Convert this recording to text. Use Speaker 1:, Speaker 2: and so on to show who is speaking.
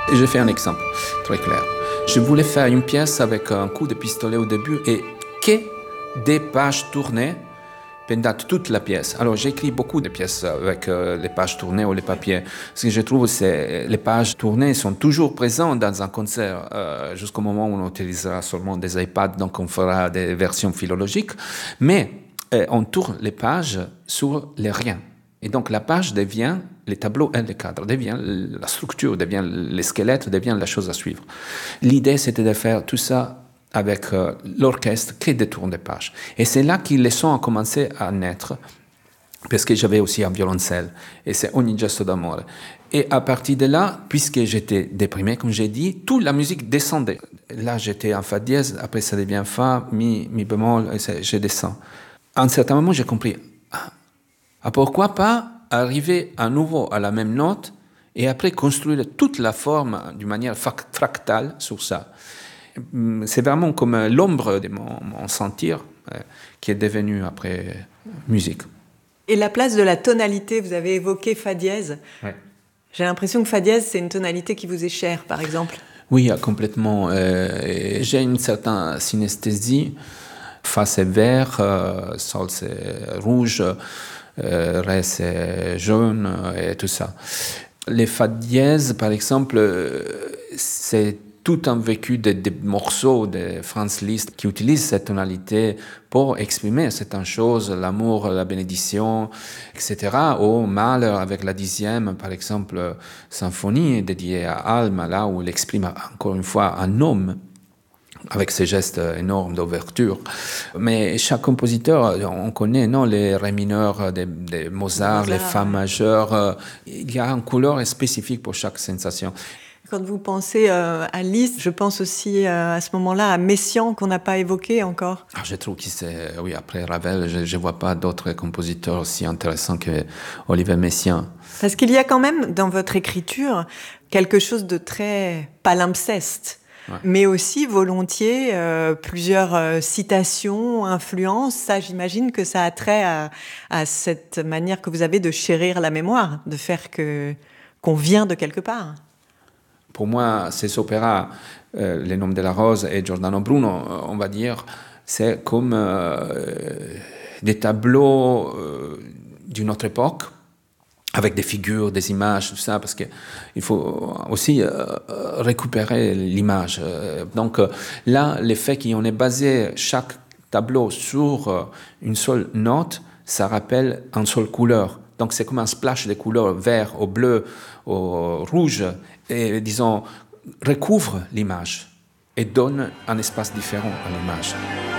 Speaker 1: Je fais un exemple très clair. Je voulais faire une pièce avec un coup de pistolet au début et que des pages tournées pendant toute la pièce. Alors j'écris beaucoup de pièces avec les pages tournées ou les papiers. Ce que je trouve, c'est que les pages tournées sont toujours présentes dans un concert jusqu'au moment où on utilisera seulement des iPads, donc on fera des versions philologiques. Mais on tourne les pages sur les riens. Et donc la page devient, les tableaux et les cadres, devient la structure, devient le squelette, devient la chose à suivre. L'idée, c'était de faire tout ça avec l'orchestre qui détourne des pages. Et c'est là que les sons ont commencé à naître, parce que j'avais aussi un violoncelle, et c'est Ogni gesto d'amore. Et à partir de là, puisque j'étais déprimé, comme j'ai dit, toute la musique descendait. Là, j'étais en fa dièse, après ça devient fa, mi bémol, et je descends. À un certain moment, j'ai compris, pourquoi pas arriver à nouveau à la même note et après construire toute la forme d'une manière fractale sur ça. C'est vraiment comme l'ombre de mon sentir qui est devenu après musique.
Speaker 2: Et la place de la tonalité, vous avez évoqué fa dièse.
Speaker 1: Ouais.
Speaker 2: J'ai l'impression que fa dièse, c'est une tonalité qui vous est chère, par exemple.
Speaker 1: Oui, complètement. J'ai une certaine synesthésie. Fa c'est vert, sol c'est rouge, ré c'est jaune et tout ça. Les fa dièse, par exemple, c'est tout un vécu des morceaux de Franz Liszt qui utilisent cette tonalité pour exprimer certaines choses, l'amour, la bénédiction, etc. Ou Mahler avec la 10e, par exemple, symphonie dédiée à Alma, là où il exprime encore une fois un homme avec ces gestes énormes d'ouverture. Mais chaque compositeur, on connaît non, les ré mineurs de Mozart, les fa majeurs. Il y a une couleur spécifique pour chaque sensation.
Speaker 2: Quand vous pensez à Liszt, je pense aussi à ce moment-là à Messiaen qu'on n'a pas évoqué encore.
Speaker 1: Je trouve que c'est, oui, après Ravel, je ne vois pas d'autres compositeurs aussi intéressants que Olivier Messiaen.
Speaker 2: Parce qu'il y a quand même dans votre écriture quelque chose de très palimpseste. Ouais. Mais aussi volontiers plusieurs citations, influences. Ça, j'imagine que ça a trait à cette manière que vous avez de chérir la mémoire, de faire qu'on vient de quelque part.
Speaker 1: Pour moi, ces opéras, Les Noms de la Rose et Giordano Bruno, on va dire, c'est comme des tableaux d'une autre époque, avec des figures, des images, tout ça, parce qu'il faut aussi récupérer l'image. Donc là, le fait qu'on ait basé chaque tableau sur une seule note, ça rappelle une seule couleur. Donc c'est comme un splash de couleurs vert au bleu, au rouge, et disons, recouvre l'image et donne un espace différent à l'image.